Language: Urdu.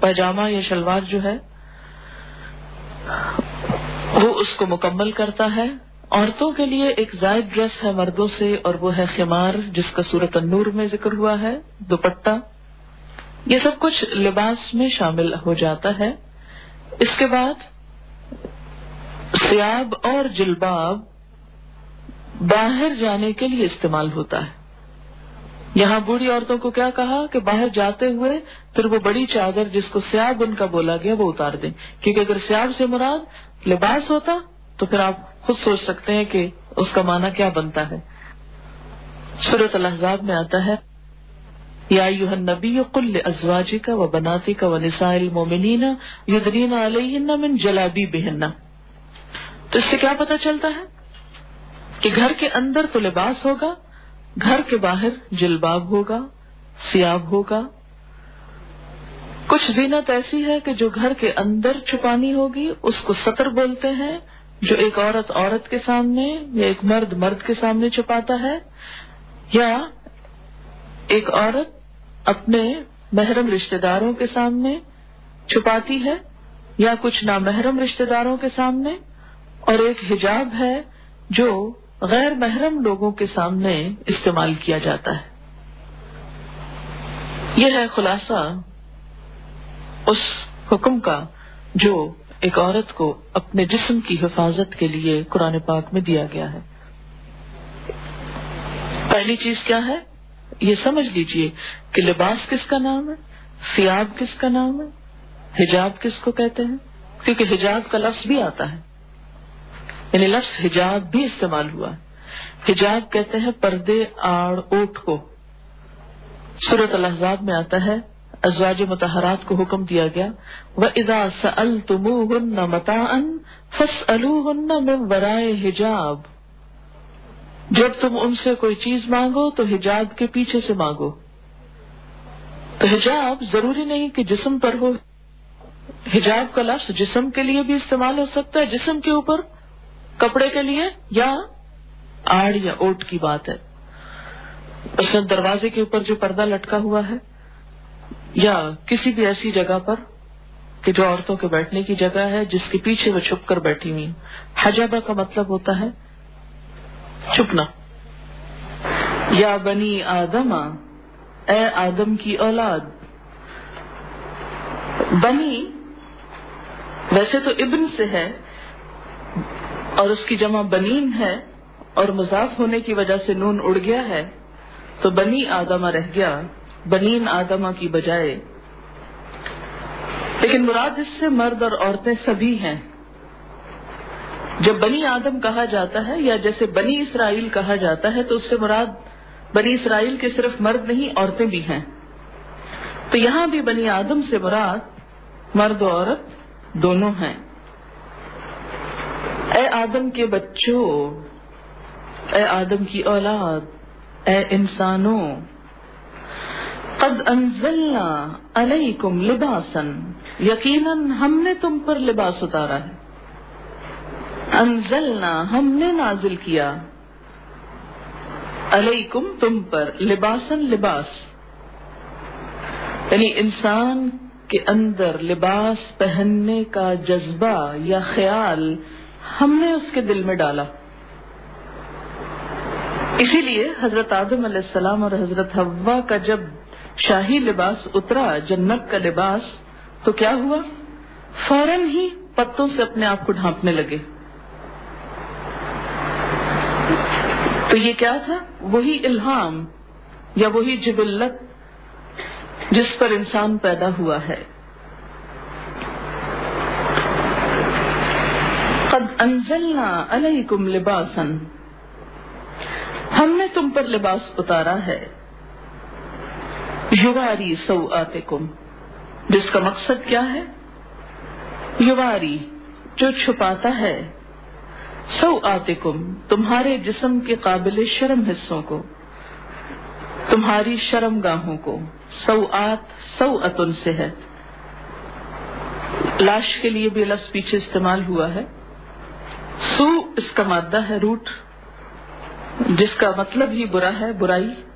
پاجامہ یا شلوار جو ہے وہ اس کو مکمل کرتا ہے. عورتوں کے لیے ایک زائد ڈریس ہے مردوں سے، اور وہ ہے خمار، جس کا سورۃ النور میں ذکر ہوا ہے، دوپٹہ. یہ سب کچھ لباس میں شامل ہو جاتا ہے. اس کے بعد ثیاب اور جلباب باہر جانے کے لیے استعمال ہوتا ہے. یہاں بوڑھی عورتوں کو کیا کہا کہ باہر جاتے ہوئے پھر وہ بڑی چادر جس کو ثیاب ان کا بولا گیا وہ اتار دیں، کیونکہ اگر ثیاب سے مراد لباس ہوتا تو پھر آپ خود سوچ سکتے ہیں کہ اس کا معنی کیا بنتا ہے. سورۃ الاحزاب میں آتا ہے یا ایھا النبی قل لازواجک وبناتک ونساء المؤمنین یدنین علیہن من جلابیبہن. تو اس سے کیا پتہ چلتا ہے کہ گھر کے اندر تو لباس ہوگا، گھر کے باہر جلباب ہوگا، ثیاب ہوگا. کچھ زینت ایسی ہے کہ جو گھر کے اندر چھپانی ہوگی، اس کو ستر بولتے ہیں، جو ایک عورت عورت کے سامنے یا ایک مرد مرد کے سامنے چھپاتا ہے، یا ایک عورت اپنے محرم رشتہ داروں کے سامنے چھپاتی ہے، یا کچھ نامحرم رشتہ داروں کے سامنے. اور ایک حجاب ہے جو غیر محرم لوگوں کے سامنے استعمال کیا جاتا ہے. یہ ہے خلاصہ اس حکم کا جو ایک عورت کو اپنے جسم کی حفاظت کے لیے قرآن پاک میں دیا گیا ہے. پہلی چیز کیا ہے یہ سمجھ لیجئے کہ لباس کس کا نام ہے، ثیاب کس کا نام ہے، حجاب کس کو کہتے ہیں. کیونکہ حجاب کا لفظ بھی آتا ہے، یعنی لفظ حجاب بھی استعمال ہوا ہے. حجاب کہتے ہیں پردے آڑ اوٹ کو. سورۃ الاحزاب میں آتا ہے ازواج مطہرات کو حکم دیا گیا وَإِذَا سَأَلْتُمُوهُنَّ مَتَاعًا فَاسْأَلُوهُنَّ مِنْ وَرَاءِ حِجَاب. جب تم ان سے کوئی چیز مانگو تو حجاب کے پیچھے سے مانگو. تو حجاب ضروری نہیں کہ جسم پر ہو. حجاب کا لفظ جسم کے لیے بھی استعمال ہو سکتا ہے، جسم کے اوپر کپڑے کے لیے، یا آڑ یا اوٹ کی بات ہے. مثلا دروازے کے اوپر جو پردہ لٹکا ہوا ہے، یا کسی بھی ایسی جگہ پر کہ جو عورتوں کے بیٹھنے کی جگہ ہے جس کے پیچھے وہ چھپ کر بیٹھی ہوئی. حجبہ کا مطلب ہوتا ہے چھپنا. یا بنی آدم، اے آدم کی اولاد. بنی ویسے تو ابن سے ہے اور اس کی جمع بنین ہے، اور مضاف ہونے کی وجہ سے نون اڑ گیا ہے تو بنی آدمہ رہ گیا بنین آدمہ کی بجائے. لیکن مراد اس سے مرد اور عورتیں سبھی ہیں. جب بنی آدم کہا جاتا ہے یا جیسے بنی اسرائیل کہا جاتا ہے تو اس سے مراد بنی اسرائیل کے صرف مرد نہیں عورتیں بھی ہیں. تو یہاں بھی بنی آدم سے مراد مرد و عورت دونوں ہیں. اے آدم کے بچوں، اے آدم کی اولاد، اے انسانوں، قد انزلنا علیکم لباسا، یقیناً ہم نے تم پر لباس اتارا ہے. انزلنا ہم نے نازل کیا، علیکم تم پر، لباسن لباس، یعنی انسان کے اندر لباس پہننے کا جذبہ یا خیال ہم نے اس کے دل میں ڈالا. اسی لیے حضرت آدم علیہ السلام اور حضرت حوا کا جب شاہی لباس اترا، جنت کا لباس، تو کیا ہوا؟ فوراً ہی پتوں سے اپنے آپ کو ڈھانپنے لگے. تو یہ کیا تھا؟ وہی الہام یا وہی جبلت جس پر انسان پیدا ہوا ہے. قد انزلنا علیکم لباسا، ہم نے تم پر لباس اتارا ہے، یواری سوآتکم، جس کا مقصد کیا ہے؟ یواری، جو چھپاتا ہے، سوآتکم، تمہارے جسم کے قابل شرم حصوں کو، تمہاری شرم گاہوں کو. سوآت سوءتن سے ہے. لاش کے لیے بھی لفظ پیچھے استعمال ہوا ہے. سو اس کا مادہ ہے، روٹ، جس کا مطلب ہی برا ہے، برائی.